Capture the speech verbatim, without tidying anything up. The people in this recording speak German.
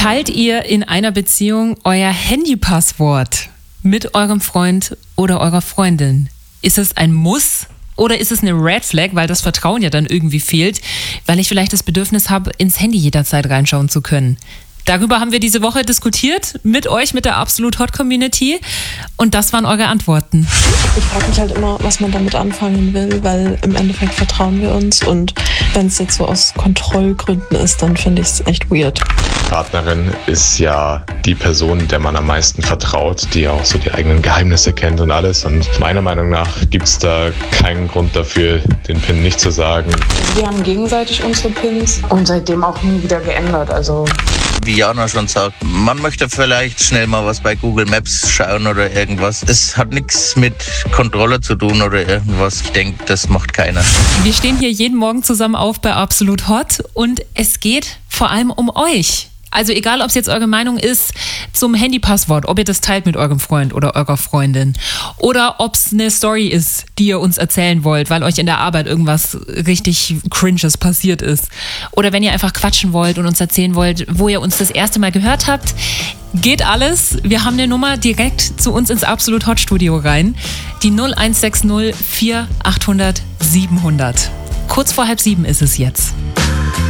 Teilt ihr in einer Beziehung euer Handypasswort mit eurem Freund oder eurer Freundin? Ist es ein Muss oder ist es eine Red Flag, weil das Vertrauen ja dann irgendwie fehlt, weil ich vielleicht das Bedürfnis habe, ins Handy jederzeit reinschauen zu können? Darüber haben wir diese Woche diskutiert mit euch, mit der Absolut Hot Community, und das waren eure Antworten. Ich frage mich halt immer, was man damit anfangen will, weil im Endeffekt vertrauen wir uns, und wenn es jetzt so aus Kontrollgründen ist, dann finde ich es echt weird. Partnerin ist ja die Person, der man am meisten vertraut, die auch so die eigenen Geheimnisse kennt und alles, und meiner Meinung nach gibt es da keinen Grund dafür, den PIN nicht zu sagen. Wir haben gegenseitig unsere Pins und seitdem auch nie wieder geändert, also... Wie Jana schon sagt, man möchte vielleicht schnell mal was bei Google Maps schauen oder irgendwas. Es hat nichts mit Kontrolle zu tun oder irgendwas. Ich denke, das macht keiner. Wir stehen hier jeden Morgen zusammen auf bei Absolut Hot und es geht vor allem um euch. Also egal, ob es jetzt eure Meinung ist zum Handypasswort, ob ihr das teilt mit eurem Freund oder eurer Freundin, oder ob es eine Story ist, die ihr uns erzählen wollt, weil euch in der Arbeit irgendwas richtig Cringes passiert ist, oder wenn ihr einfach quatschen wollt und uns erzählen wollt, wo ihr uns das erste Mal gehört habt, geht alles. Wir haben eine Nummer direkt zu uns ins Absolut Hot Studio rein, die null eins sechs null vier achthundert siebenhundert. Kurz vor halb sieben ist es jetzt.